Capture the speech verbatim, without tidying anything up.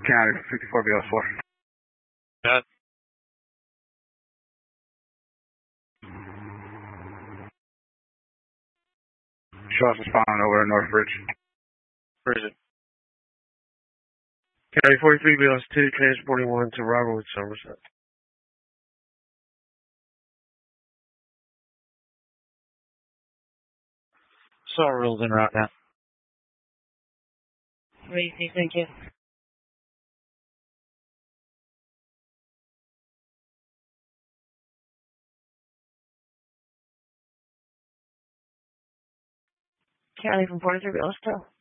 County, fifty-four B L four. That. Shaw's responding over to Northbridge. Bridget. County forty-three B L two, transporting one to Robert Somerset. Saw rules in route now. Crazy, thank you. County from forty-three B L two.